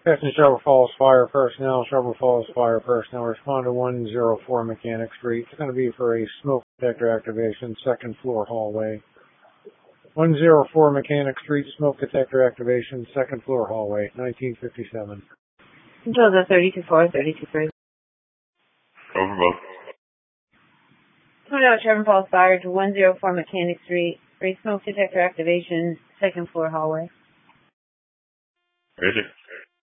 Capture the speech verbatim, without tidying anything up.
Captain Shelby Falls Fire Personnel, Shelby Falls Fire Personnel, respond to one oh four Mechanic Street. It's going to be for a smoke detector activation, second floor hallway. one oh four Mechanic Street, smoke detector activation, second floor hallway, nineteen fifty-seven. Control the thirty-two four, thirty-two three. Over both. Coming out Shelby Falls Fire to one oh four Mechanic Street, for a smoke detector activation, second floor hallway. Ready?